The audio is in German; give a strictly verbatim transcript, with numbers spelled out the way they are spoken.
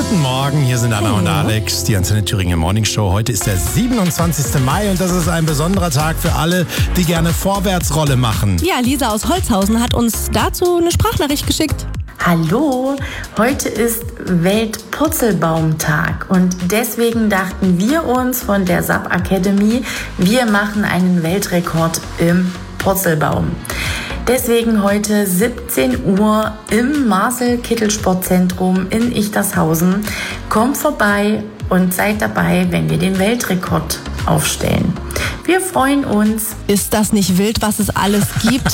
Guten Morgen, hier sind Anna und Alex, die Antenne Thüringen Morning Show. Heute ist der siebenundzwanzigste Mai und das ist ein besonderer Tag für alle, die gerne Vorwärtsrolle machen. Ja, Lisa aus Holzhausen hat uns dazu eine Sprachnachricht geschickt. Hallo, heute ist Weltpurzelbaumtag und deswegen dachten wir uns von der S A P Academy, wir machen einen Weltrekord im Purzelbaum. Deswegen heute siebzehn Uhr im Marcel-Kittel-Sportzentrum in Ichtershausen. Kommt vorbei und seid dabei, wenn wir den Weltrekord aufstellen. Wir freuen uns. Ist das nicht wild, was es alles gibt?